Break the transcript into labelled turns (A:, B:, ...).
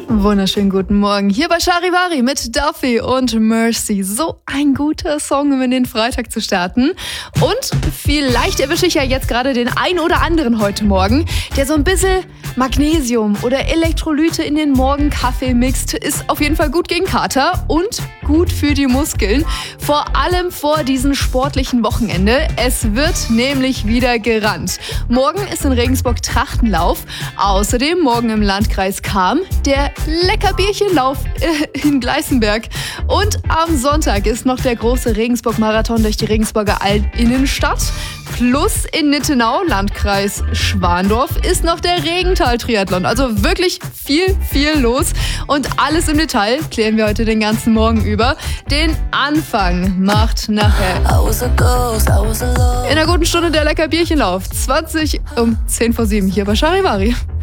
A: Wunderschönen guten Morgen hier bei Charivari mit Duffy und Mercy. So ein guter Song, um in den Freitag zu starten. Und vielleicht erwische ich ja jetzt gerade den einen oder anderen heute Morgen, der so ein bisschen Magnesium oder Elektrolyte in den Morgenkaffee mixt. Ist auf jeden Fall gut gegen Kater und gut für die Muskeln. Vor allem vor diesem sportlichen Wochenende. Es wird nämlich wieder gerannt. Morgen ist in Regensburg Trachtenlauf. Außerdem morgen im Landkreis Cham der Leckerbierchenlauf in Gleißenberg. Und am Sonntag ist noch der große Regensburg-Marathon durch die Regensburger Innenstadt. Plus in Nittenau, Landkreis Schwandorf, ist noch der Regenthal-Triathlon. Also wirklich viel los. Und alles im Detail klären wir heute den ganzen Morgen über. Den Anfang macht nachher in einer guten Stunde der Leckerbierchenlauf. 20 um 10 vor 7 hier bei Charivari.